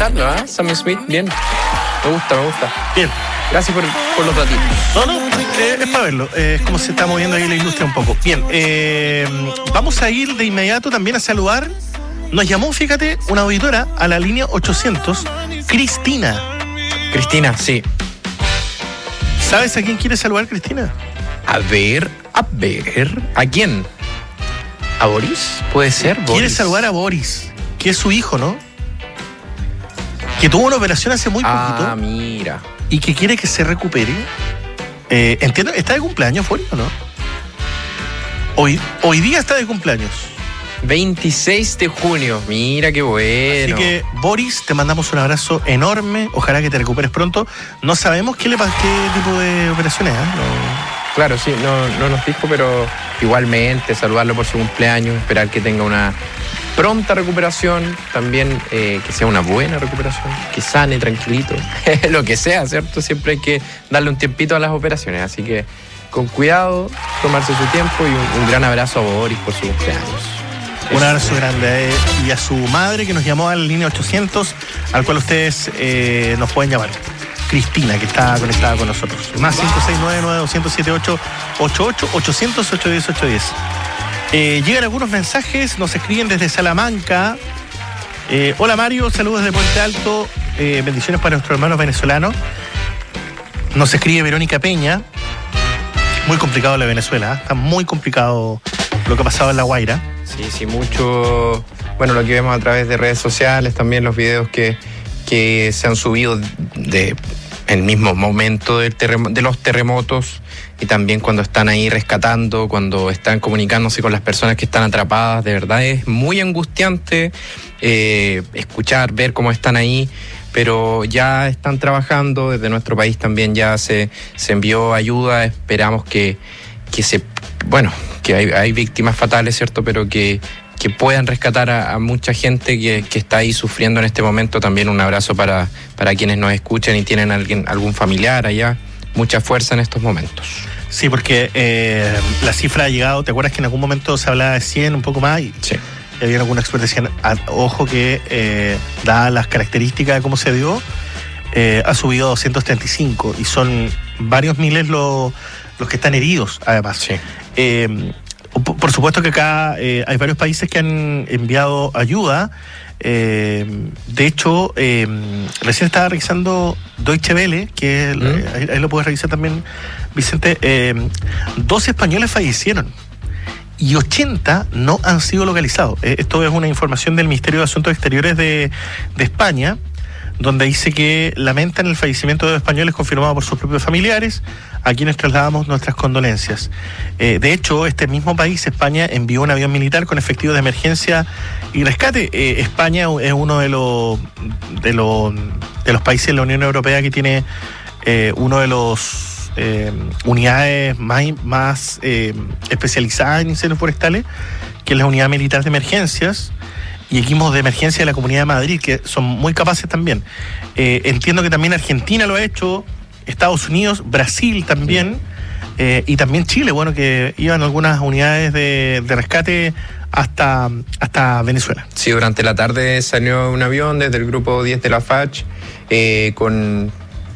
revisarlo, ¿eh? Sam Smith, bien. Me gusta. Bien. Gracias por los datitos. No, es para verlo. Es como se está moviendo ahí la industria un poco. Bien, vamos a ir de inmediato también a saludar. Nos llamó, fíjate, una auditora a la línea 800, Cristina. Cristina, sí. ¿Sabes a quién quiere saludar, Cristina? A ver. ¿A quién? ¿A Boris? ¿Puede ser, Boris? Quiere saludar a Boris, que es su hijo, ¿no? Que tuvo una operación hace muy poquito. Ah, mira. Y que quiere que se recupere. Entiendo, ¿está de cumpleaños, Boris, o no? Hoy día está de cumpleaños. 26 de junio, mira qué bueno. Así que, Boris, te mandamos un abrazo enorme. Ojalá que te recuperes pronto. No sabemos qué tipo de operaciones, ¿eh? Claro, sí, no nos dijo, pero igualmente saludarlo por su cumpleaños, esperar que tenga una pronta recuperación, también que sea una buena recuperación, que sane tranquilito, lo que sea, ¿cierto? Siempre hay que darle un tiempito a las operaciones, así que con cuidado, tomarse su tiempo y un gran abrazo a Boris por su cumpleaños. Un abrazo grande y a su madre que nos llamó a la línea 800, al cual ustedes nos pueden llamar. Cristina, que está conectada con nosotros. Más 569-9278-88-800-810-810. Llegan algunos mensajes, nos escriben desde Salamanca. Hola Mario, saludos de Puente Alto, bendiciones para nuestros hermanos venezolanos. Nos escribe Verónica Peña. Muy complicado la Venezuela, está muy complicado lo que ha pasado en La Guaira. Sí, mucho. Bueno, lo que vemos a través de redes sociales, también los videos que se han subido de el mismo momento de los terremotos, y también cuando están ahí rescatando, cuando están comunicándose con las personas que están atrapadas. De verdad es muy angustiante escuchar, ver cómo están ahí, pero ya están trabajando. Desde nuestro país también ya se envió ayuda. Esperamos que hay víctimas fatales, ¿cierto? Pero que puedan rescatar a mucha gente que está ahí sufriendo en este momento. También un abrazo para quienes nos escuchan y tienen algún familiar allá. Mucha fuerza en estos momentos. Sí, porque la cifra ha llegado, ¿te acuerdas que en algún momento se hablaba de 100, un poco más? Sí. Y había algunos expertos que decían, ojo que dadas las características de cómo se dio, ha subido a 235 y son varios miles los que están heridos, además. Sí. Por supuesto que acá hay varios países que han enviado ayuda. De hecho, recién estaba revisando Deutsche Welle, que ahí lo puedes revisar también, Vicente. 12 españoles fallecieron y 80 no han sido localizados. Esto es una información del Ministerio de Asuntos Exteriores de España, donde dice que lamentan el fallecimiento de españoles confirmado por sus propios familiares, a quienes trasladamos nuestras condolencias. De hecho, este mismo país, España, envió un avión militar con efectivos de emergencia y rescate. España es uno de los países de la Unión Europea que tiene uno de los unidades más especializadas en incendios forestales, que es la Unidad Militar de Emergencias y equipos de emergencia de la Comunidad de Madrid, que son muy capaces también. Entiendo que también Argentina lo ha hecho, Estados Unidos, Brasil también, y también Chile, bueno, que iban algunas unidades de rescate hasta Venezuela. Sí, durante la tarde salió un avión desde el grupo 10 de la FACH con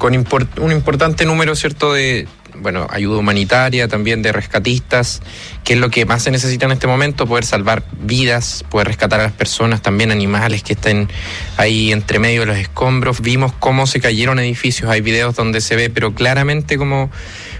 un importante número, ¿cierto?, de ayuda humanitaria, también de rescatistas, que es lo que más se necesita en este momento, poder salvar vidas, poder rescatar a las personas, también animales que estén ahí entre medio de los escombros. Vimos cómo se cayeron edificios, hay videos donde se ve, pero claramente cómo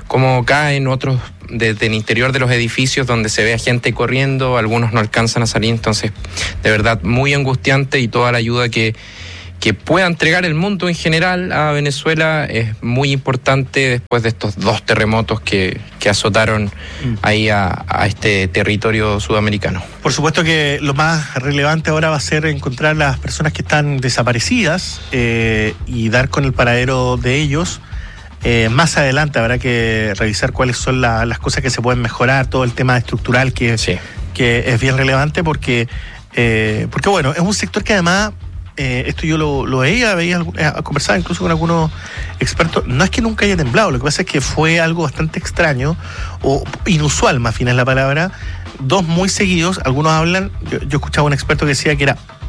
caen, otros desde el interior de los edificios donde se ve a gente corriendo, algunos no alcanzan a salir. Entonces, de verdad, muy angustiante, y toda la ayuda que pueda entregar el mundo en general a Venezuela es muy importante después de estos 2 terremotos que azotaron ahí a este territorio sudamericano. Por supuesto que lo más relevante ahora va a ser encontrar las personas que están desaparecidas y dar con el paradero de ellos. Más adelante habrá que revisar cuáles son las cosas que se pueden mejorar, todo el tema estructural que es bien relevante porque bueno, es un sector que además... esto yo lo veía conversaba incluso con algunos expertos. No es que nunca haya temblado, lo que pasa es que fue algo bastante extraño o inusual, más bien es la palabra. 2 muy seguidos. Algunos hablan, yo escuchaba a un experto que decía que era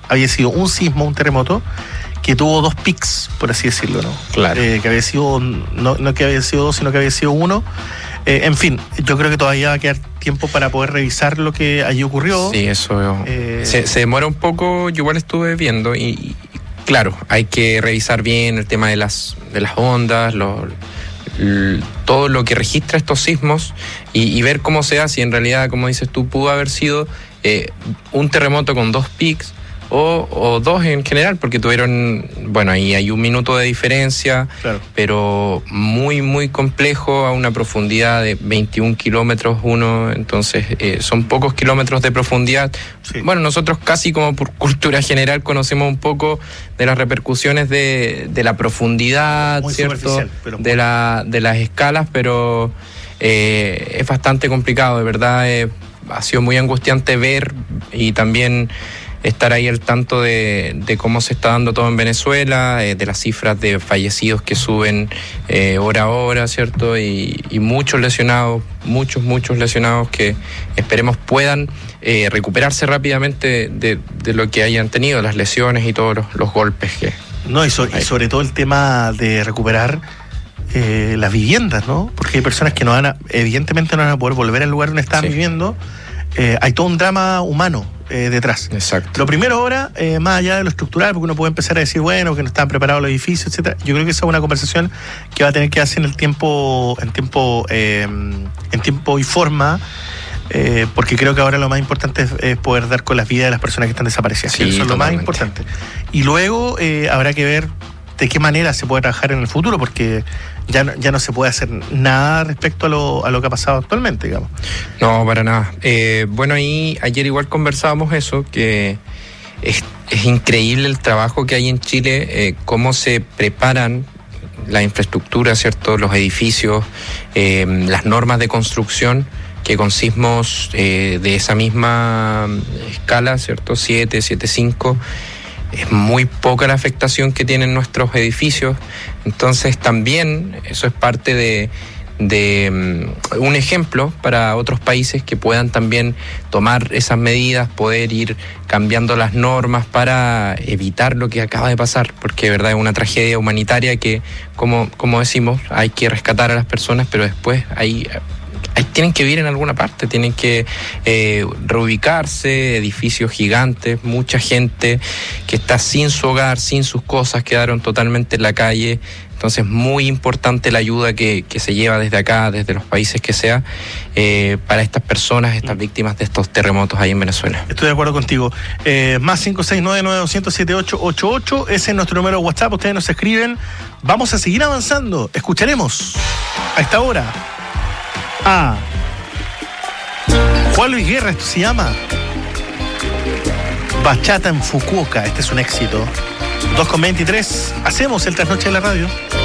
había sido un sismo, un terremoto, que tuvo 2 pics, por así decirlo, ¿no? Claro. Que había sido, no que había sido 2, sino que había sido 1. En fin, yo creo que todavía va a quedar tiempo para poder revisar lo que allí ocurrió. Sí, eso se demora un poco. Yo igual estuve viendo y claro, hay que revisar bien el tema de las ondas, todo lo que registra estos sismos y ver cómo se hace. Si en realidad, como dices tú, pudo haber sido un terremoto con 2 pics o 2 en general, porque tuvieron, bueno, ahí hay 1 minuto de diferencia, claro, pero muy, muy complejo, a una profundidad de 21 kilómetros uno, entonces son pocos kilómetros de profundidad. Sí. Bueno, nosotros casi como por cultura general conocemos un poco de las repercusiones de la profundidad, muy ¿cierto? De las escalas, pero es bastante complicado, de verdad. Ha sido muy angustiante ver y también estar ahí al tanto de cómo se está dando todo en Venezuela, de las cifras de fallecidos que suben hora a hora, ¿cierto? Y muchos lesionados, muchos lesionados que esperemos puedan recuperarse rápidamente de lo que hayan tenido, las lesiones y todos los golpes que... No, y sobre todo el tema de recuperar las viviendas, ¿no? Porque hay personas que evidentemente no van a poder volver al lugar donde estaban viviendo. Hay todo un drama humano detrás. Exacto. Lo primero ahora, más allá de lo estructural, porque uno puede empezar a decir, bueno, que no están preparados los edificios, etcétera. Yo creo que esa es una conversación que va a tener que hacer en tiempo y forma, porque creo que ahora lo más importante es poder dar con las vidas de las personas que están desaparecidas. Sí, eso es lo más importante. Y luego habrá que ver de qué manera se puede trabajar en el futuro, porque ya no se puede hacer nada respecto a lo que ha pasado actualmente, digamos. No, para nada. Bueno, ahí ayer igual conversábamos eso, que es increíble el trabajo que hay en Chile, cómo se preparan la infraestructura, ¿cierto? Los edificios, las normas de construcción, que con sismos de esa misma escala, ¿cierto? 7.5, es muy poca la afectación que tienen nuestros edificios. Entonces también eso es parte de un ejemplo para otros países que puedan también tomar esas medidas, poder ir cambiando las normas para evitar lo que acaba de pasar, porque de verdad es una tragedia humanitaria que, como decimos, hay que rescatar a las personas, pero después tienen que vivir en alguna parte, tienen que reubicarse, edificios gigantes, mucha gente que está sin su hogar, sin sus cosas, quedaron totalmente en la calle. Entonces, muy importante la ayuda que se lleva desde acá, desde los países que sea, para estas personas, estas víctimas de estos terremotos ahí en Venezuela. Estoy de acuerdo contigo. Más 569-9200-7888, ese es nuestro número de WhatsApp, ustedes nos escriben. Vamos a seguir avanzando. Escucharemos a esta hora a Juan Luis Guerra, esto se llama Bachata en Fukuoka. Este es un éxito. 2:23, hacemos el trasnoche de la radio.